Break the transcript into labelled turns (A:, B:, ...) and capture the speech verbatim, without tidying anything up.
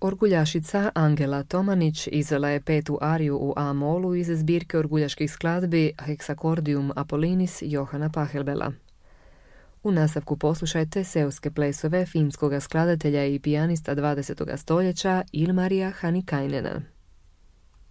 A: Orguljašica Angela Tomanić izvela je petu ariju u A-molu iz zbirke orguljaških skladbi Hexacordium Apollinis Johana Pachelbela. U nastavku poslušajte seoske plesove finskoga skladatelja i pijanista dvadesetog stoljeća Ilmarija Hanikainena.